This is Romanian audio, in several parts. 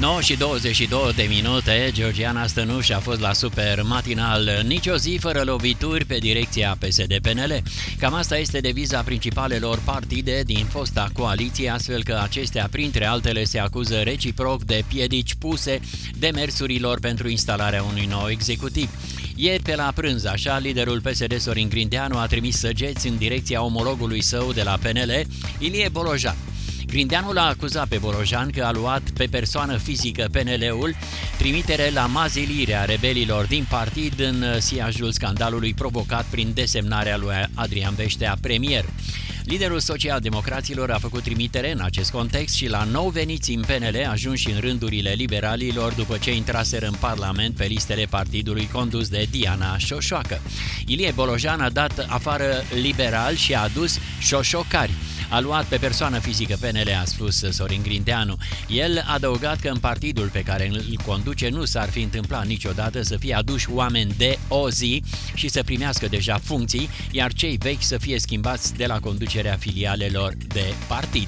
9:22, Georgiana Stănuș a fost la Super Matinal. Nicio zi fără lovituri pe direcția PSD-PNL. Cam asta este deviza principalelor partide din fosta coaliție, astfel că acestea, printre altele, se acuză reciproc de piedici puse demersurilor pentru instalarea unui nou executiv. Ieri, pe la prânz, așa, liderul PSD Sorin Grindeanu a trimis săgeți în direcția omologului său de la PNL, Ilie Bolojan. Grindeanu l-a acuzat pe Bolojan că a luat pe persoană fizică PNL-ul, trimitere la mazilirea rebelilor din partid în siajul scandalului provocat prin desemnarea lui Adrian Veștea premier. Liderul social-democraților a făcut trimitere în acest context și la nou veniți în PNL, ajunși în rândurile liberalilor după ce intraseră în Parlament pe listele partidului condus de Diana Șoșoacă. Ilie Bolojan a dat afară liberali și a adus șoșocari. A luat pe persoană fizică PNL, a spus Sorin Grindeanu. El a adăugat că în partidul pe care îl conduce nu s-ar fi întâmplat niciodată să fie aduși oameni de o zi și să primească deja funcții, iar cei vechi să fie schimbați de la conducerea filialelor de partid.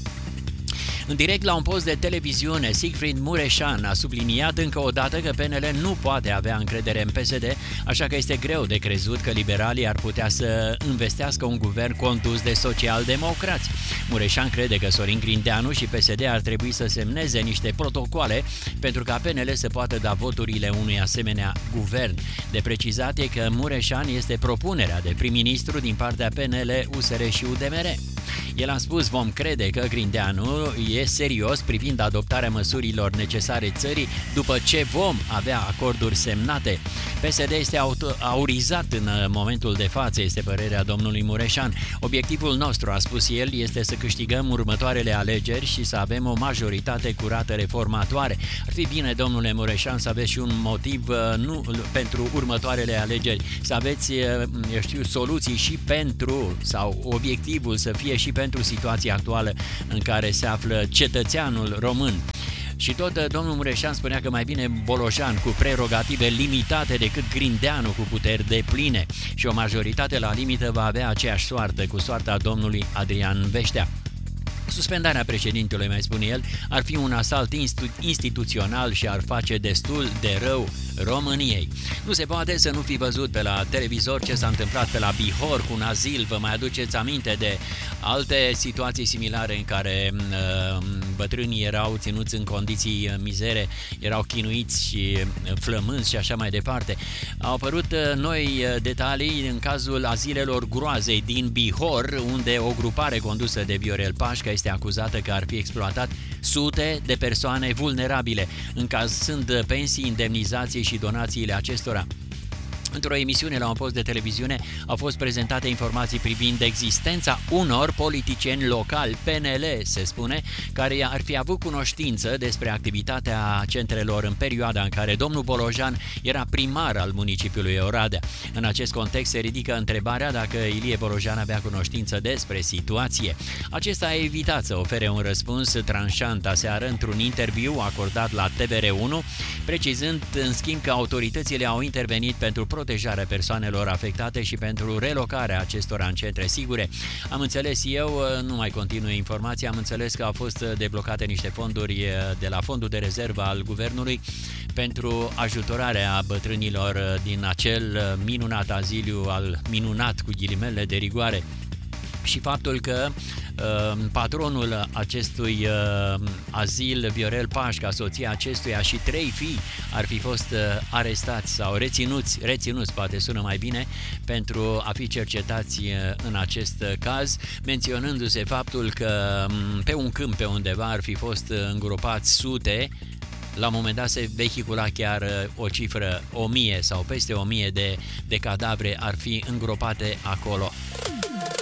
În direct la un post de televiziune, Siegfried Mureșan a subliniat încă o dată că PNL nu poate avea încredere în PSD, așa că este greu de crezut că liberalii ar putea să investească un guvern condus de social-democrați. Mureșan crede că Sorin Grindeanu și PSD ar trebui să semneze niște protocoale pentru ca PNL să poată da voturile unui asemenea guvern. De precizat e că Mureșan este propunerea de prim-ministru din partea PNL, USR și UDMR. El a spus: vom crede că Grindeanu e serios privind adoptarea măsurilor necesare țării după ce vom avea acorduri semnate. PSD este aurizat în momentul de față, este părerea domnului Mureșan. Obiectivul nostru, a spus el, este să câștigăm următoarele alegeri și să avem o majoritate curată reformatoare. Ar fi bine, domnule Mureșan, să aveți și un motiv pentru următoarele alegeri, să aveți, soluții și pentru, sau obiectivul să fie și pentru situația actuală în care se află cetățeanul român. Și tot domnul Mureșan spunea că mai bine Bolojan cu prerogative limitate decât Grindeanu cu puteri depline și o majoritate la limită va avea aceeași soartă cu soarta domnului Adrian Veștea. Suspendarea președintelui, mai spune el, ar fi un asalt instituțional și ar face destul de rău României. Nu se poate să nu fi văzut pe la televizor ce s-a întâmplat pe la Bihor cu un azil. Vă mai aduceți aminte de alte situații similare în care bătrânii erau ținuți în condiții mizere, erau chinuiți și flămânzi și așa mai departe. Au apărut noi detalii în cazul azilelor Groazei din Bihor, unde o grupare condusă de Viorel Pașca este acuzată că ar fi exploatat sute de persoane vulnerabile, încasând pensii, indemnizații și donațiile acestora. Într-o emisiune la un post de televiziune au fost prezentate informații privind existența unor politicieni locali, PNL, se spune, care ar fi avut cunoștință despre activitatea centrelor în perioada în care domnul Bolojan era primar al municipiului Oradea. În acest context se ridică întrebarea dacă Ilie Bolojan avea cunoștință despre situație. Acesta a evitat să ofere un răspuns tranșant aseară într-un interviu acordat la TVR1, precizând în schimb că autoritățile au intervenit pentru protejarea persoanelor afectate și pentru relocarea acestora în centre sigure. Am înțeles eu, nu mai continui informația, am înțeles că au fost deblocate niște fonduri de la fondul de rezervă al guvernului pentru ajutorarea bătrânilor din acel minunat aziliu, al minunat cu ghilimele de rigoare. Și faptul că patronul acestui azil, Viorel Pașca, soția acestuia și 3 fii ar fi fost arestați sau reținuți, poate sună mai bine, pentru a fi cercetați în acest caz, menționându-se faptul că pe un câmp pe undeva ar fi fost îngropați sute. La un moment dat se vehicula chiar o cifră 1000 sau peste 1000 de cadavre ar fi îngropate acolo.